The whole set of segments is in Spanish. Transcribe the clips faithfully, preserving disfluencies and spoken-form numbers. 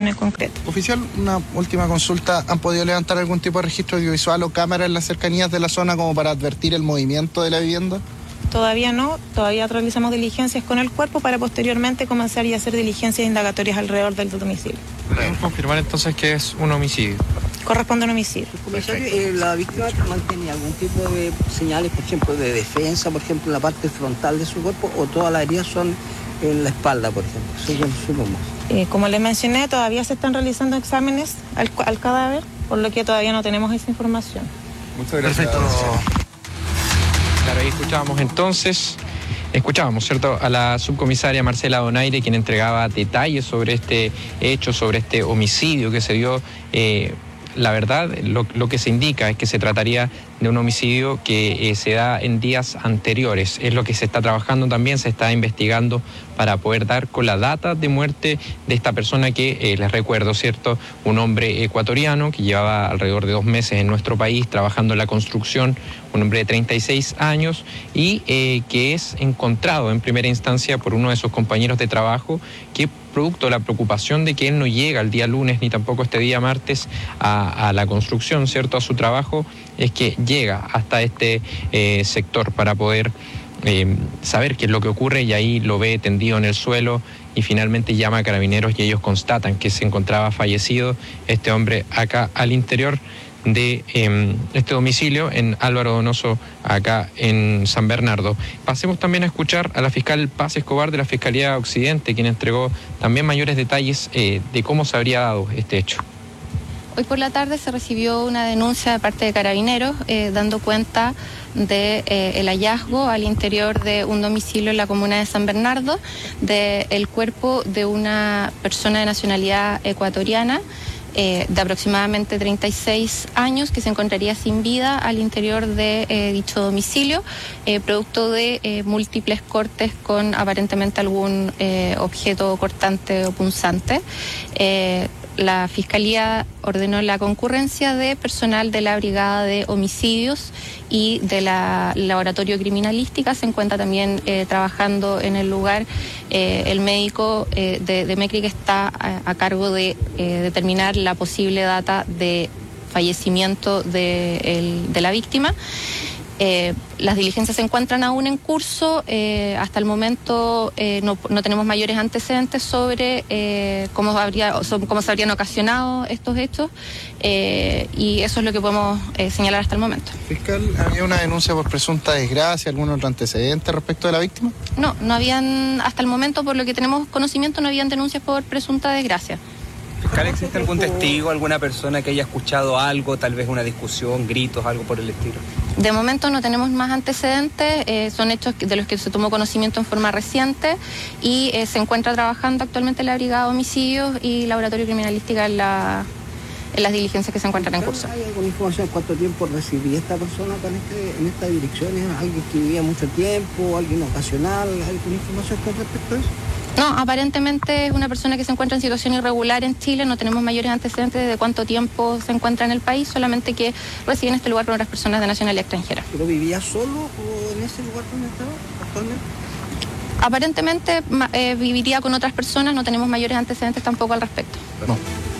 en concreto. Oficial, una última consulta. ¿Han podido levantar algún tipo de registro audiovisual o cámara en las cercanías de la zona como para advertir el movimiento de la vivienda? Todavía no, todavía realizamos diligencias con el cuerpo para posteriormente comenzar y hacer diligencias indagatorias alrededor del domicilio. ¿Podemos confirmar entonces que es un homicidio? Corresponde a un homicidio. Comisario, eh, ¿la víctima mantiene algún tipo de señales, por ejemplo, de defensa, por ejemplo, en la parte frontal de su cuerpo, o todas las heridas son en la espalda, por ejemplo? Según supongamos. Eh, como les mencioné, todavía se están realizando exámenes al, al cadáver, por lo que todavía no tenemos esa información. Muchas gracias. Perfecto. Claro, ahí escuchábamos entonces, escuchábamos, ¿cierto?, a la subcomisaria Marcela Donaire, quien entregaba detalles sobre este hecho, sobre este homicidio que se dio. Eh, la verdad, lo, lo que se indica es que se trataría de un homicidio que eh, se da en días anteriores. Es lo que se está trabajando también, se está investigando para poder dar con la data de muerte de esta persona que, eh, les recuerdo, ¿cierto?, un hombre ecuatoriano que llevaba alrededor de dos meses en nuestro país trabajando en la construcción, un hombre de treinta y seis años y eh, que es encontrado en primera instancia por uno de sus compañeros de trabajo que, producto de la preocupación de que él no llega el día lunes ni tampoco este día martes a, a la construcción, ¿cierto?, a su trabajo, es que llega hasta este eh, sector para poder eh, saber qué es lo que ocurre, y ahí lo ve tendido en el suelo y finalmente llama a Carabineros y ellos constatan que se encontraba fallecido este hombre acá al interior de eh, este domicilio en Álvaro Donoso, acá en San Bernardo. Pasemos también a escuchar a la fiscal Paz Escobar de la Fiscalía Occidente, quien entregó también mayores detalles eh, de cómo se habría dado este hecho. Hoy por la tarde se recibió una denuncia de parte de Carabineros eh, dando cuenta de eh, el hallazgo al interior de un domicilio en la comuna de San Bernardo del cuerpo de una persona de nacionalidad ecuatoriana eh, de aproximadamente treinta y seis años que se encontraría sin vida al interior de eh, dicho domicilio, eh, producto de eh, múltiples cortes con aparentemente algún eh, objeto cortante o punzante. Eh, La Fiscalía ordenó la concurrencia de personal de la Brigada de Homicidios y de la Laboratorio Criminalística. Se encuentra también eh, trabajando en el lugar eh, el médico eh, de, de MECRI, que está a, a cargo de eh, determinar la posible data de fallecimiento de, el, de la víctima. Eh, las diligencias se encuentran aún en curso. Eh, hasta el momento eh, no, no tenemos mayores antecedentes sobre eh, cómo, habría, cómo se habrían ocasionado estos hechos eh, y eso es lo que podemos eh, señalar hasta el momento. Fiscal, ¿había una denuncia por presunta desgracia, algún otro antecedente respecto de la víctima? No, no habían, hasta el momento, por lo que tenemos conocimiento, no habían denuncias por presunta desgracia. Fiscal, ¿existe algún testigo, alguna persona que haya escuchado algo, tal vez una discusión, gritos, algo por el estilo? De momento no tenemos más antecedentes, eh, son hechos de los que se tomó conocimiento en forma reciente y eh, se encuentra trabajando actualmente la Brigada de Homicidios y Laboratorio Criminalística en, la, en las diligencias que se encuentran en curso. ¿Hay alguna información de cuánto tiempo residía esta persona con este, en esta dirección? ¿Es alguien que vivía mucho tiempo, alguien ocasional? ¿Alguna información con respecto a eso? No, aparentemente es una persona que se encuentra en situación irregular en Chile. No tenemos mayores antecedentes de cuánto tiempo se encuentra en el país, solamente que reside en este lugar con otras personas de nacionalidad extranjera. ¿Pero vivía solo o en ese lugar donde estaba actualmente? Aparentemente eh, viviría con otras personas, no tenemos mayores antecedentes tampoco al respecto. No.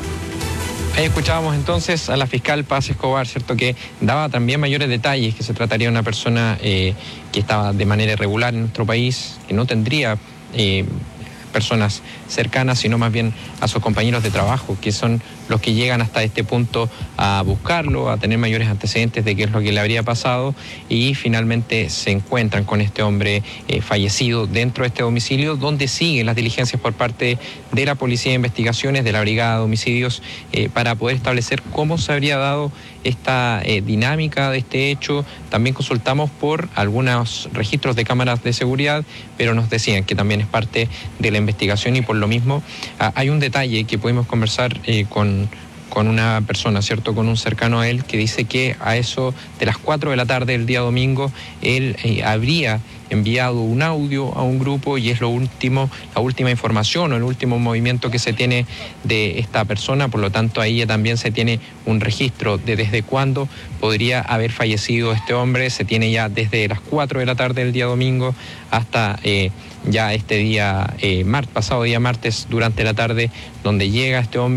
Ahí escuchábamos entonces a la fiscal Paz Escobar, ¿cierto?, que daba también mayores detalles, que se trataría de una persona eh, que estaba de manera irregular en nuestro país, que no tendría eh, personas cercanas, sino más bien a sus compañeros de trabajo, que son los que llegan hasta este punto a buscarlo, a tener mayores antecedentes de qué es lo que le habría pasado, y finalmente se encuentran con este hombre eh, fallecido dentro de este domicilio, donde siguen las diligencias por parte de la Policía de Investigaciones, de la Brigada de Homicidios, eh, para poder establecer cómo se habría dado esta eh, dinámica de este hecho. También consultamos por algunos registros de cámaras de seguridad, pero nos decían que también es parte de la investigación, y por lo mismo ah, hay un detalle que pudimos conversar eh, con con una persona, ¿cierto?, con un cercano a él, que dice que a eso de las cuatro de la tarde del día domingo, él eh, habría enviado un audio a un grupo, y es lo último, la última información o el último movimiento que se tiene de esta persona. Por lo tanto, ahí también se tiene un registro de desde cuándo podría haber fallecido este hombre. Se tiene ya desde las cuatro de la tarde del día domingo hasta eh, ya este día, eh, mar, pasado día martes, durante la tarde, donde llega este hombre.